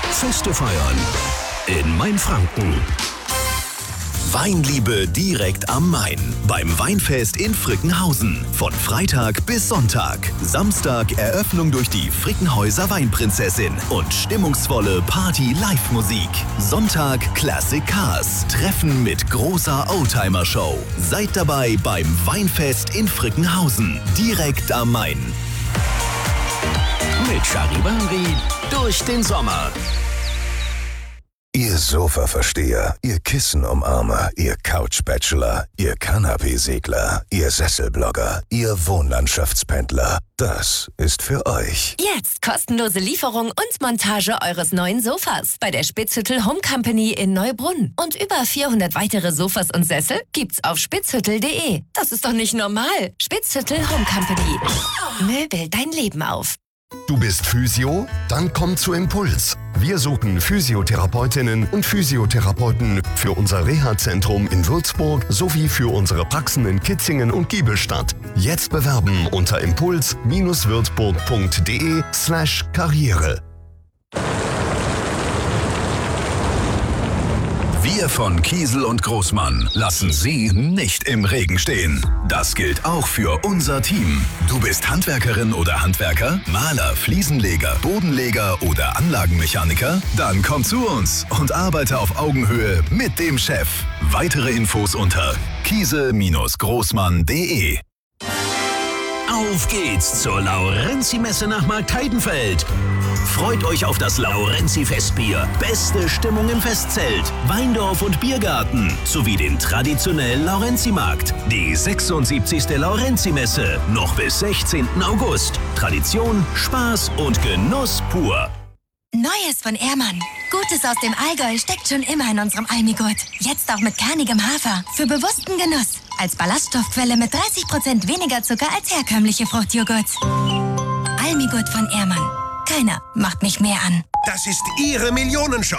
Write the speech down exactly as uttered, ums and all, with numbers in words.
Feste feiern in Mainfranken. Weinliebe direkt am Main. Beim Weinfest in Frickenhausen. Von Freitag bis Sonntag. Samstag Eröffnung durch die Frickenhäuser Weinprinzessin und stimmungsvolle Party-Live-Musik. Sonntag Classic Cars. Treffen mit großer Oldtimer-Show. Seid dabei beim Weinfest in Frickenhausen. Direkt am Main. Mit Charivari durch den Sommer. Ihr Sofa-Versteher, ihr Kissen-Umarmer, ihr Couch-Bachelor, ihr Kanapee-Segler, ihr Sesselblogger, ihr Wohnlandschaftspendler. Das ist für euch. Jetzt kostenlose Lieferung und Montage eures neuen Sofas bei der Spitzhüttel Home Company in Neubrunn. Und über vierhundert weitere Sofas und Sessel gibt's auf spitzhüttel punkt de. Das ist doch nicht normal. Spitzhüttel Home Company. Möbel dein Leben auf. Du bist Physio? Dann komm zu Impuls. Wir suchen Physiotherapeutinnen und Physiotherapeuten für unser Reha-Zentrum in Würzburg sowie für unsere Praxen in Kitzingen und Giebelstadt. Jetzt bewerben unter impuls-würzburg.de slash Karriere. Wir von Kiesel und Großmann lassen Sie nicht im Regen stehen. Das gilt auch für unser Team. Du bist Handwerkerin oder Handwerker, Maler, Fliesenleger, Bodenleger oder Anlagenmechaniker? Dann komm zu uns und arbeite auf Augenhöhe mit dem Chef. Weitere Infos unter kiesel Großmann punkt de. Auf geht's zur Laurenzi-Messe nach Marktheidenfeld. Freut euch auf das Laurenzi-Festbier, beste Stimmung im Festzelt, Weindorf und Biergarten sowie den traditionellen Laurenzi-Markt. Die sechsundsiebzigste Laurenzi-Messe, noch bis sechzehnten August. Tradition, Spaß und Genuss pur. Neues von Ehrmann. Gutes aus dem Allgäu steckt schon immer in unserem Almigurt. Jetzt auch mit kernigem Hafer. Für bewussten Genuss. Als Ballaststoffquelle mit dreißig Prozent weniger Zucker als herkömmliche Fruchtjoghurts. Almigurt von Ehrmann. Keiner macht mich mehr an. Das ist Ihre Millionenchance.